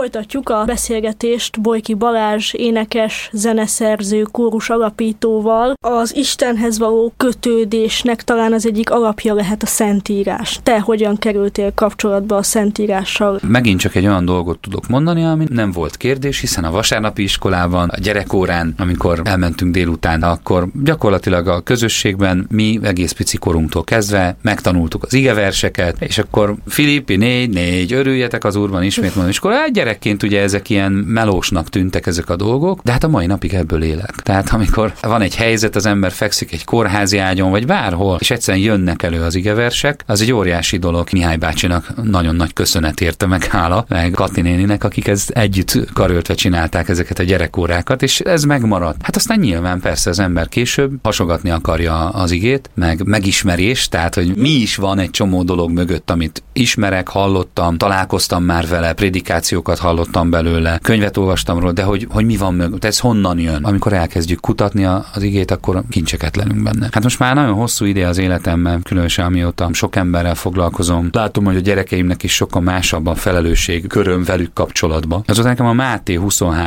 folytatjuk a beszélgetést Bolyky Balázs énekes, zeneszerző, kórus alapítóval. Az Istenhez való kötődésnek talán az egyik alapja lehet a Szentírás. Te hogyan kerültél kapcsolatba a Szentírással? Megint csak egy olyan dolgot tudok mondani, ami nem volt kérdés, hiszen a vasárnapi iskolában, a gyerekórán, amikor elmentünk délután, akkor gyakorlatilag a közösségben mi egész pici korunktól kezdve megtanultuk az igeverseket, és akkor Filippi 4, örüljetek az Úrban, ismét mondom, és akkor gyerekként ugye ezek ilyen melósnak tűntek ezek a dolgok, de hát a mai napig ebből élek. Tehát amikor van egy helyzet, az ember fekszik egy kórházi ágyon, vagy bárhol, és egyszerűen jönnek elő az igeversek, az egy óriási dolog. Mihály bácsinak nagyon nagy köszönet érte, meg hála, meg Kati néninek, akik ezt együtt karöltve csinálták ezeket a gyerekórákat, és ez megmaradt. Hát aztán nyilván persze az ember később hasogatni akarja az igét, meg megismerés, tehát hogy mi is van egy csomó dolog mögött, amit ismerek, hallottam, találkoztam már vele, prédikációkat hallottam belőle, könyvet olvastam róla, de hogy mi van mögött, ez honnan jön? Amikor elkezdjük kutatni az igét, akkor kincseket lelünk benne. Hát most már nagyon hosszú ideje az életemben, különösen amióta sok emberrel foglalkozom. Látom, hogy a gyerekeimnek is sokkal másabb a felelősség köröm velük kapcsolatban. Azóta nekem a Máté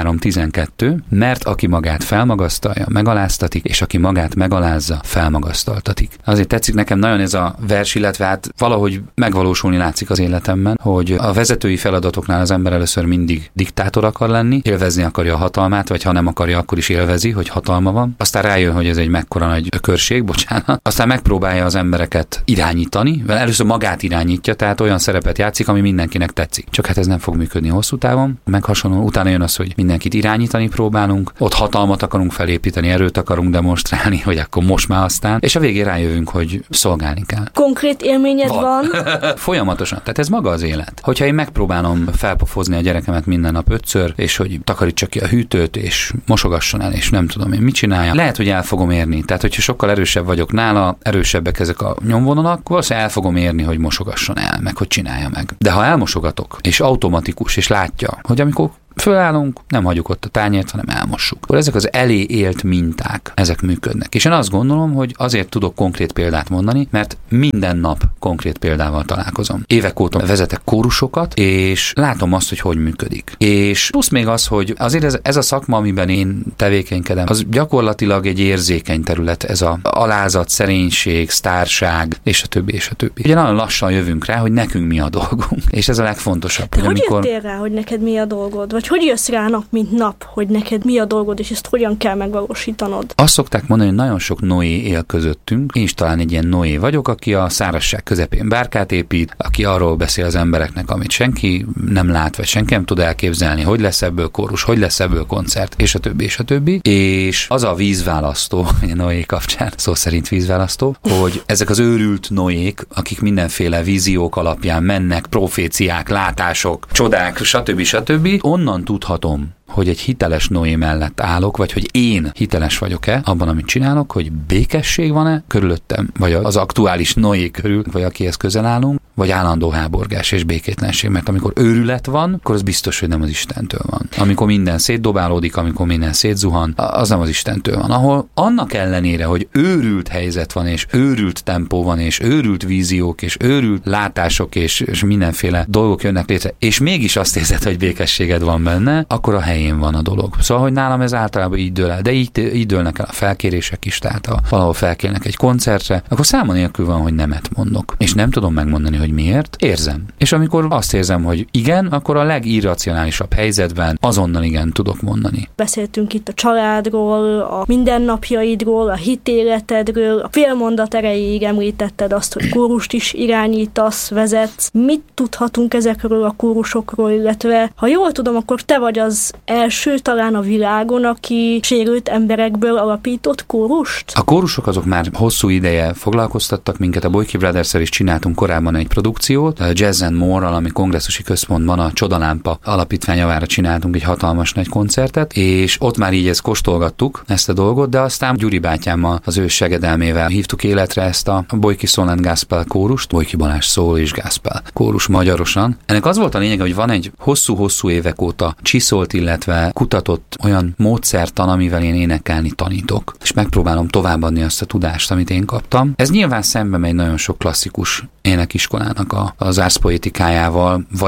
23:12, mert aki magát felmagasztalja, megaláztatik, és aki magát megalázza, felmagasztaltatik. Azért tetszik nekem nagyon ez a vers, illetve hát valahogy megvalósulni látszik az életemben, hogy a vezetői feladatoknál az ember először mindig diktátor akar lenni, élvezni akarja a hatalmát, vagy ha nem akarja, akkor is élvezi, hogy hatalma van. Aztán rájön, hogy ez egy mekkora nagy ökörség, bocsánat. Aztán megpróbálja az embereket irányítani, mert először magát irányítja, tehát olyan szerepet játszik, ami mindenkinek tetszik. Csak hát ez nem fog működni hosszú távon. Meg hasonló, utána jön az, hogy mindenkit irányítani próbálunk, ott hatalmat akarunk felépíteni, erőt akarunk demonstrálni, hogy akkor most már aztán, és a végén rájövünk, hogy szolgálni kell. Konkrét élményed van? Folyamatosan. Tehát ez maga az élet. Hogyha én megpróbálom felpofozni a gyerekemet minden nap 5-ször, és hogy takarítsa ki a hűtőt, és mosogasson el, és nem tudom én mit csinálja, lehet, hogy el fogom érni. Tehát, hogyha sokkal erősebb vagyok nála, erősebbek ezek a nyomvonalak, valószínűleg el fogom érni, hogy mosogasson el, meg hogy csinálja meg. De ha elmosogatok, és automatikus, és látja, hogy amikor fölállunk, nem hagyjuk ott a tányért, hanem elmossuk. Akkor ezek az elé élt minták, ezek működnek. És én azt gondolom, hogy azért tudok konkrét példát mondani, mert minden nap konkrét példával találkozom. Évek óta vezetek kórusokat, és látom azt, hogy működik. És plusz még az, hogy azért ez a szakma, amiben én tevékenykedem, az gyakorlatilag egy érzékeny terület, ez a alázat, szerénység, sztárság, és a többi, és a többi. Ugye nagyon lassan jövünk rá, hogy nekünk mi a dolgunk. És ez a legfontosabb. Hogy amikor... jöttél rá, hogy neked mi a dolgod? Vagy hogy jössz rá nap, mint nap, hogy neked mi a dolgod, és ezt hogyan kell megvalósítanod? Azt szokták mondani, hogy nagyon sok Noé él közöttünk. Én is talán egy ilyen Noé vagyok, aki a szárazság közepén bárkát épít, aki arról beszél az embereknek, amit senki nem lát, vagy senki nem tud elképzelni, hogy lesz ebből kórus, hogy lesz ebből koncert, és a többi, és a többi. És az a vízválasztó, a Noé kapcsán, szó szerint vízválasztó, hogy ezek az őrült Noék, akik mindenféle víziók alapján mennek, proféciák, látások, csodák, stb. Onnan tudhatom, hogy egy hiteles Noé mellett állok, vagy hogy én hiteles vagyok-e abban, amit csinálok, hogy békesség van-e körülöttem, vagy az aktuális Noé körül, vagy akihez közel állunk, vagy állandó háborgás és békétlenség, mert amikor őrület van, akkor az biztos, hogy nem az Istentől van. Amikor minden szétdobálódik, amikor minden szétzuhan, az nem az Istentől van. Ahol annak ellenére, hogy őrült helyzet van, és őrült tempó van, és őrült víziók, és őrült látások, és mindenféle dolgok jönnek létre, és mégis azt érzed, hogy békességed van benne, akkor a helyén van a dolog. Szóval, hogy nálam ez általában így dől el, de így dőlnek el a felkérések is, tehát ha valahol felkérnek egy koncertre, akkor száma nélkül van, hogy nemet mondok. És nem tudom megmondani, hogy miért, érzem. És amikor azt érzem, hogy igen, akkor a legirracionálisabb helyzetben azonnal igen tudok mondani. Beszéltünk itt a családról, a mindennapjaidról, a hitéletedről, a félmondat erejéig említetted azt, hogy kórust is irányítasz, vezetsz. Mit tudhatunk ezekről a kórusokról, illetve ha jól tudom, akkor te vagy az első talán a világon, aki sérült emberekből alapított kórust? A kórusok azok már hosszú ideje foglalkoztattak minket, a Bolyky Brothers-szel is csináltunk korábban egy produkciót, a Jazz and More-ral, ami kongresszusi központban a Csodalámpa alapítvány javára csináltunk egy hatalmas nagy koncertet, és ott már így ezt kóstolgattuk, ezt a dolgot, de aztán Gyuri bátyámmal, az ő segedelmével hívtuk életre ezt a Bolyky Soul and Gospel kórust, Bolyky Balázs Soul és Gospel kórus magyarosan. Ennek az volt a lényeg, hogy van egy hosszú-hosszú évek óta csiszolt, illetve kutatott olyan módszertan, amivel én énekelni tanítok, és megpróbálom továbbadni azt a tudást, amit én kaptam. Ez nyilván szembe megy nagyon sok klasszikus énekiskolának az árszpoetikájával, vagy nem.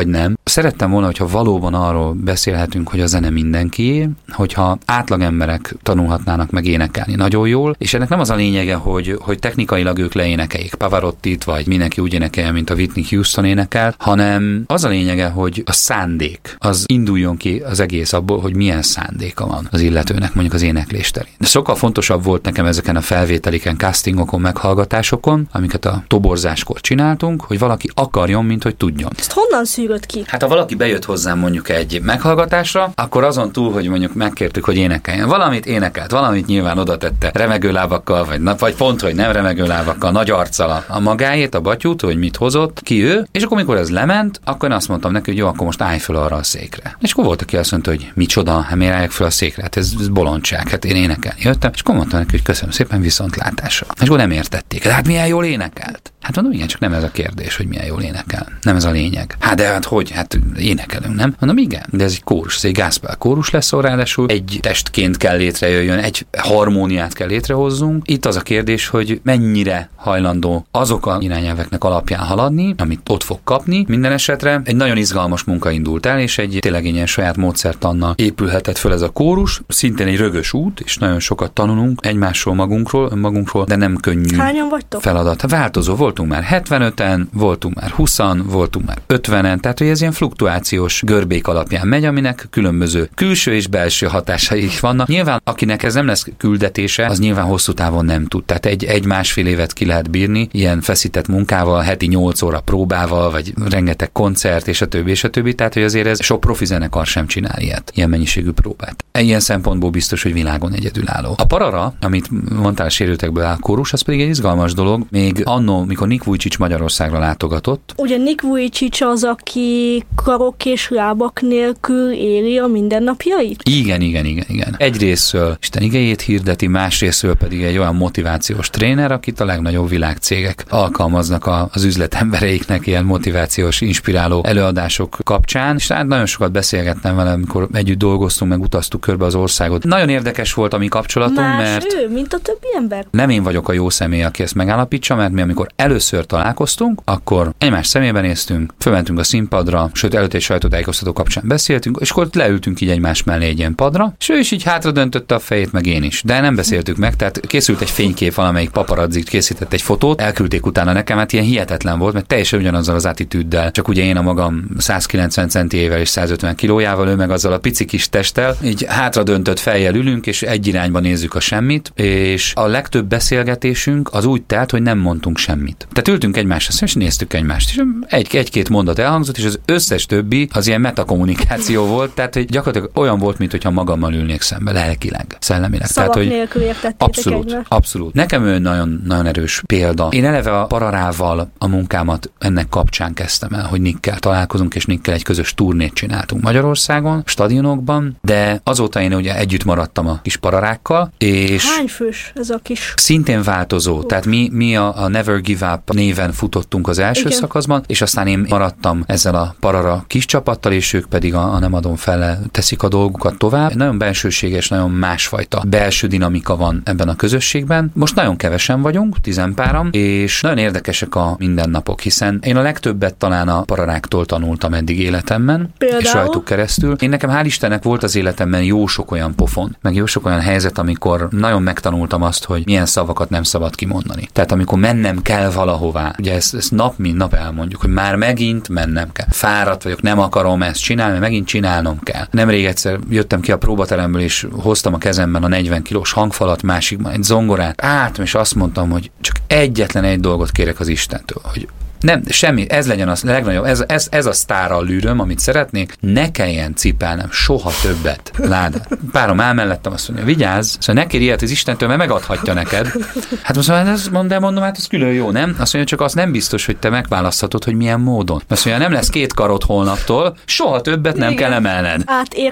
szerettem volna, hogyha valóban arról beszélhetünk, hogy a zene mindenkié, hogyha átlag emberek tanulhatnának meg énekelni nagyon jól, és ennek nem az a lényege, hogy technikailag ők leénekeljék Pavarottit, vagy mindenki úgy énekelje, mint a Whitney Houston énekel, hanem az a lényege, hogy a szándék, az induljon ki az egész abból, hogy milyen szándéka van az illetőnek mondjuk az éneklés terén. De sokkal fontosabb volt nekem ezeken a felvételiken, castingokon, meghallgatásokon, amiket a toborzáskor csináltunk, hogy valaki akarjon, mint hogy tudjon. Ezt honnan szűröd ki? Hát ha valaki bejött hozzám mondjuk egy meghallgatásra, akkor azon túl, hogy mondjuk megkértük, hogy énekeljen. Valamit énekelt, valamit nyilván oda tette remegő lábakkal, vagy pont, hogy nem remegő lábakkal, nagy arccal a magáét, a batyút, hogy mit hozott, ki ő, és akkor amikor ez lement, akkor én azt mondtam neki, hogy jó, akkor most állj fel arra a székre. És akkor volt, aki azt mondta, hogy micsoda, hát miért álljak fel a székre? Hát ez bolondság, hát én énekelni jöttem, és akkor mondtam neki, hogy köszönöm szépen, viszontlátásra. És akkor nem értették. Hát milyen jól énekelt? Hát mondom, igen, csak nem ez a kérdés, hogy milyen jól énekel. Nem ez a lényeg. Hát de hát hogy? Hát énekelünk, nem? Mondom, igen, de ez egy kórus, ez egy gospel kórus lesz, ráadásul egy testként kell létrejöjjön, egy harmóniát kell létrehozzunk. Itt az a kérdés, hogy mennyire hajlandó azok a irányelveknek alapján haladni, amit ott fog kapni. Minden esetre egy nagyon izgalmas munka indult el, és egy tényleg ilyen saját módszertannal épülhetett föl ez a kórus. Szintén egy rögös út, és nagyon sokat tanulunk egymásról, magunkról, de nem könnyű. Hányan vagytok? Feladat. Változó. Voltunk már 75-en, voltunk már 20-an, voltunk már 50-en, tehát hogy ez ilyen fluktuációs görbék alapján megy, aminek különböző külső és belső hatásai is vannak. Nyilván, akinek ez nem lesz küldetése, az nyilván hosszú távon nem tud. Tehát egy-másfél évet ki lehet bírni, ilyen feszített munkával, heti 8 óra próbával, vagy rengeteg koncert, és a többi. Tehát, hogy azért ez sok profi zenekar sem csinál ilyet, ilyen mennyiségű próbát. Ilyen szempontból biztos, hogy világon egyedülálló. A parara, amit mondtál, sérültekből áll kórus, az pedig egy izgalmas dolog. Még annó, mikor Nick Vujicic Magyarországra látogatott. Ugye Nick Vujicic az, aki karok és lábak nélkül éli a mindennapjait? Igen. Egyrészről Isten igéjét hirdeti, másrészről pedig egy olyan motivációs tréner, akit a legnagyobb világcégek alkalmaznak az üzletembereiknek ilyen motivációs, inspiráló előadások kapcsán. És hát nagyon sokat beszélgettem vele, amikor együtt dolgoztunk, meg utaztuk körbe az országot. Nagyon érdekes volt a mi kapcsolatunk, mert ő, mint a többi ember. Nem én vagyok a jó személy, aki ezt megállapítsa, mert mi amikor először találkoztunk, akkor egymás szemébe néztünk, fölmentünk a színpadra, sőt előtt egy sajtótájékoztató kapcsán beszéltünk, és akkor leültünk így egymás mellé egy ilyen padra, és ő is így hátra döntötte a fejét, meg én is. De nem beszéltük meg, tehát készült egy fénykép, valamelyik paparazzit készített egy fotót, elküldték utána nekem, hát ilyen hihetetlen volt, mert teljesen ugyanazzal az attitűddel, csak ugye én a magam 190 centiével és 150 kilójával, ő meg azzal a pici kis testtel, így hátra döntött fejjel ülünk, és egy irányba nézzük a semmit, és a legtöbb beszélgetésünk az úgy telt, hogy nem mondtunk semmit. Tehát ültünk egymásra, és néztük egymást, és egy-két mondat elhangzott, és az összes többi az ilyen metakommunikáció volt, tehát hogy gyakorlatilag olyan volt, mintha magammal ülnék szembe, lelkileg, szellemileg. Szavak tehát, hogy nélkül értettétek egymást. Abszolút. Nekem ő nagyon, nagyon erős példa. Én eleve a Pararával a munkámat ennek kapcsán kezdtem el, hogy Nickkel találkozunk, és Nickkel egy közös turnét csináltunk Magyarországon, stadionokban, de azóta én ugye együtt maradtam a kis Pararákkal, és hány fős ez a kis? Szintén változó. Tehát mi a Never Give Up néven futottunk az első szakaszban, és aztán én maradtam ezzel a Parara kis csapattal, és ők pedig a Nem adom fel teszik a dolgukat tovább. Nagyon bensőséges, nagyon másfajta belső dinamika van ebben a közösségben. Most nagyon kevesen vagyunk, 10 páran, és nagyon érdekesek a mindennapok, hiszen én a legtöbbet talán a Pararáktól tanultam eddig életemben, és rajtuk keresztül. Én nekem hál' Istennek volt az életemben jó sok olyan pofon, meg jó sok olyan helyzet, amikor nagyon megtanultam azt, hogy milyen szavakat nem szabad kimondani. Tehát amikor mennem kell valahová, ugye ezt nap mint nap elmondjuk, hogy már megint mennem kell. Fáradt vagyok, nem akarom ezt csinálni, mert megint csinálnom kell. Nemrég egyszer jöttem ki a próbateremből, és hoztam a kezemben a 40 kilós hangfalat, másikban egy zongorát, és azt mondtam, hogy csak egyetlen egy dolgot kérek az Istentől, hogy nem, semmi, ez legyen a legnagyobb, ez a sztárral lűröm, amit szeretnék, ne kelljen cipelnem soha többet ládát. Párom áll mellettem, azt mondja, vigyázz, szóval ne kérj ilyet az Istentől, mert megadhatja neked. Hát mondom, hát ez külön jó, nem? Azt mondja, csak az nem biztos, hogy te megválaszthatod, hogy milyen módon. Azt mondja, nem lesz 2 karod holnaptól, soha többet nem kell emelned.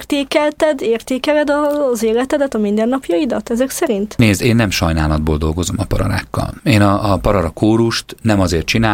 Értékeled az életedet, a mindennapjaidat ezek szerint? Nézd, én nem sajnálatból dolgozom a Pararákkal. Én a Parara kórust nem azért csinálom, mert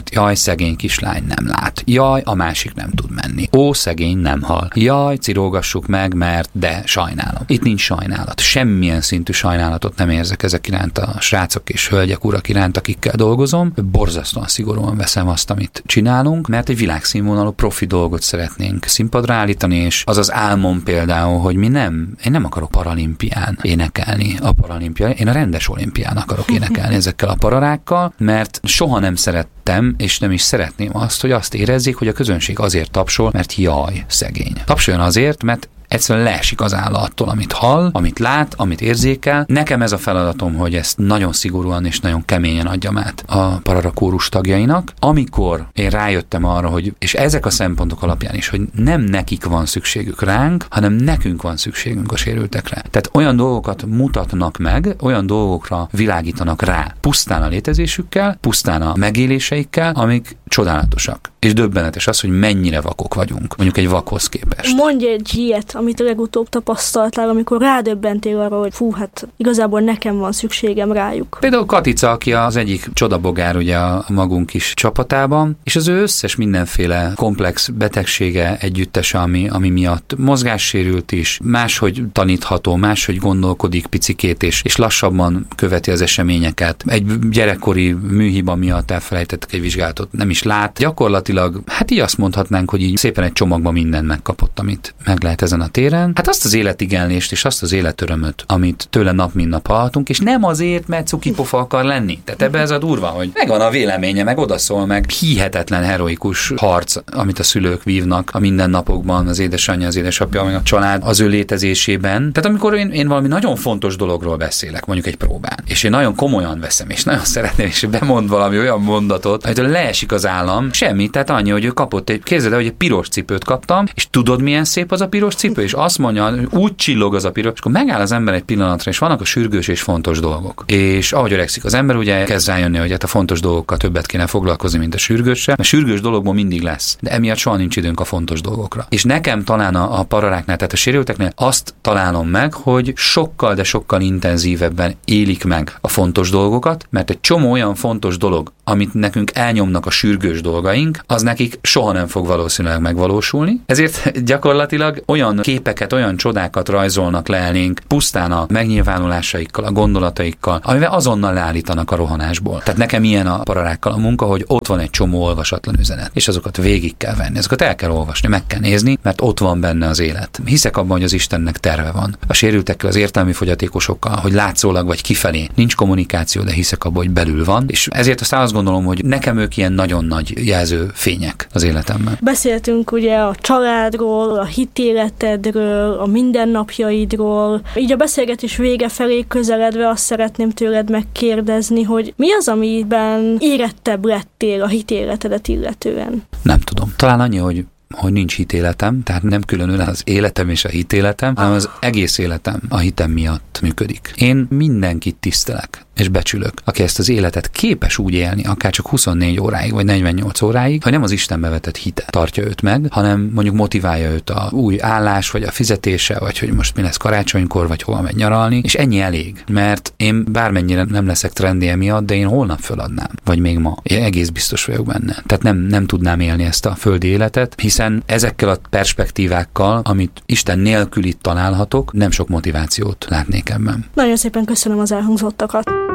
valamit. Jaj, szegény kislány nem lát. Jaj, a másik nem tud menni. Ó, szegény nem hal. Jaj, cirógassuk meg, mert de sajnálom. Itt nincs sajnálat. Semmilyen szintű sajnálatot nem érzek ezek iránt a srácok és hölgyek, urak iránt, akikkel dolgozom. Borzasztóan szigorúan veszem azt, amit csinálunk, mert egy világszínvonalú profi dolgot szeretnénk színpadra állítani, és az az álmom például, hogy én nem akarok paralimpián énekelni a paralimpián, én a rendes olimpián akarok énekelni ezekkel a pararákkal, mert soha nem szerettem, és nem is szeretném azt, hogy azt érezzék, hogy a közönség azért tapsol, mert jaj, szegény. Tapsoljon azért, mert egyszerűen leesik az álla attól, amit hall, amit lát, amit érzékel. Nekem ez a feladatom, hogy ezt nagyon szigorúan és nagyon keményen adjam át a Parara kórus tagjainak. Amikor én rájöttem arra, hogy, és ezek a szempontok alapján is, hogy nem nekik van szükségük ránk, hanem nekünk van szükségünk a sérültekre. Tehát olyan dolgokat mutatnak meg, olyan dolgokra világítanak rá, pusztán a létezésükkel, pusztán a megéléseikkel, amik csodálatosak. És döbbenetes az, hogy mennyire vakok vagyunk, mondjuk egy vakhoz képest. Mondj egy ilyet, amit legutóbb tapasztaltál, amikor rádöbbentél arra, hogy fú, hát igazából nekem van szükségem rájuk. Például Katica, aki az egyik csodabogár ugye a magunk kis csapatában, és az ő összes mindenféle komplex betegsége együttese, ami miatt mozgássérült is, máshogy tanítható, máshogy gondolkodik picikét, és lassabban követi az eseményeket. Egy gyerekkori műhiba miatt elfelejtettek egy vizsgálatot, nem is lát. Gyakorlatilag, hát így azt mondhatnánk, hogy így szépen egy csomagban mindent megkapott, amit meg lehet ezen a téren. Hát azt az életigenlést és azt az életörömöt, amit tőle nap mint nap hallhatunk, és nem azért, mert cukipofa akar lenni. Tehát ebbe ez a durva, hogy megvan a véleménye, meg odaszól, meg hihetetlen heroikus harc, amit a szülők vívnak a mindennapokban, az édesanyja, az édesapja, meg a család az ő létezésében. Tehát amikor én valami nagyon fontos dologról beszélek, mondjuk egy próbán, és én nagyon komolyan veszem, és nagyon szeretném, és bemond valami olyan mondatot, amitől leesik az állam, semmi, tehát annyi, hogy ő kapott képzeld el, hogy egy piros cipőt kaptam, és tudod, milyen szép az a piros cipő, és azt mondja, úgy csillog az a piros, és akkor megáll az ember egy pillanatra, és vannak a sürgős és fontos dolgok. És ahogy öregszik az ember, ugye kezd rájönni, hogy hát a fontos dolgokkal többet kéne foglalkozni, mint a sürgőssel, mert sürgős dologból mindig lesz, de emiatt soha nincs időnk a fontos dolgokra. És nekem talán a pararáknál, tehát a sérülteknél azt találom meg, hogy sokkal, de sokkal intenzívebben élik meg a fontos dolgokat, mert egy csomó olyan fontos dolog, amit nekünk elnyomnak a sürgős dolgaink, az nekik soha nem fog valószínűleg megvalósulni. Ezért gyakorlatilag olyan képeket, olyan csodákat rajzolnak le elénk pusztán a megnyilvánulásaikkal, a gondolataikkal, amivel azonnal leállítanak a rohanásból. Tehát nekem ilyen a pararákkal a munka, hogy ott van egy csomó olvasatlan üzenet, és azokat végig kell venni, azokat el kell olvasni, meg kell nézni, mert ott van benne az élet. Hiszek abban, hogy az Istennek terve van. A sérültekkel, az értelmi fogyatékosokkal, hogy látszólag vagy kifelé nincs kommunikáció, de hiszek abban, hogy belül van, és ezért aztán azt gondolom, hogy nekem ők ilyen nagyon nagy jelző fények az életemben. Beszéltünk ugye a családról, a hitéletedről, a mindennapjaidról. Így a beszélgetés vége felé közeledve azt szeretném tőled megkérdezni, hogy mi az, amiben érettebb lettél a hitéletedet illetően? Nem tudom. Talán annyi, hogy nincs hitéletem, tehát nem különül az életem és a hitéletem, hanem az egész életem a hitem miatt működik. Én mindenkit tisztelek és becsülök, aki ezt az életet képes úgy élni, akár csak 24 óráig, vagy 48 óráig, hogy nem az Istenbe vetett hite tartja őt meg, hanem mondjuk motiválja őt a új állás, vagy a fizetése, vagy hogy most mi lesz karácsonykor, vagy hova megy nyaralni, és ennyi elég. Mert én bármennyire nem leszek trendi emiatt, de én holnap föladnám, vagy még ma. Én egész biztos vagyok benne. Tehát nem tudnám élni ezt a földi életet, hiszen ezekkel a perspektívákkal, amit Isten nélkül itt találhatok, nem sok motivációt látnék ebben. Nagyon szépen köszönöm az elhangzottakat.